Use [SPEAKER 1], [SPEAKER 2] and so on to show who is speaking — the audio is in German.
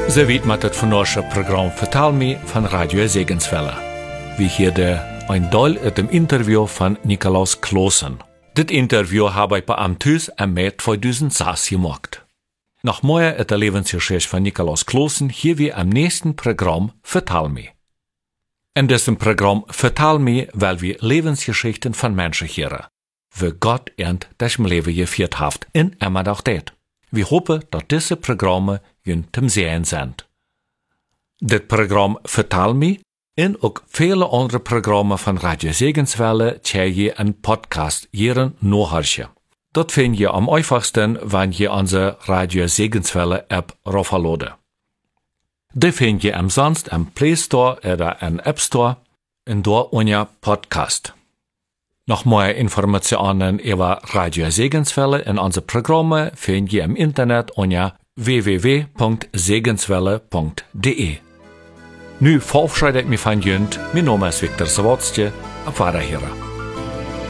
[SPEAKER 1] Ze weet met het vandaagse programma Vertel Me van Radio Segenswelle. We hier een deel uit het interview van Nicolaas Kloosen. Dit interview heb ik bij hem thuis in mei 2006 gemaakt. Nog meer uit de levensgeschichte van Nicolaas Kloosen hier we am nächsten Programm Vertel Me. In diesem Programm Vertel Me weil wir Lebensgeschichten von Menschen hören, wie Gott ihnen das Leben geführt hat in immer noch det. Wir hoffen, dass diese Programme Ihnen zum Sehen sind. Dit Programm Vertel Me en ook vele andere Programme von Radio Segenswelle kann je een Podcast hierin nachhören. Dat vind je am einfachsten, wenn je onze Radio Segenswelle App raufladen. Die vind je umsonst im Play Store oder im App Store en door unser Podcast. Noch mehr Informationen über Radio Segenswelle in unsere Programme finden ihr im Internet unter www.segenswelle.de. Nu verabschiede ich mich von Jünd, mein Name ist Viktor Sawatzke, auf Wiederhören.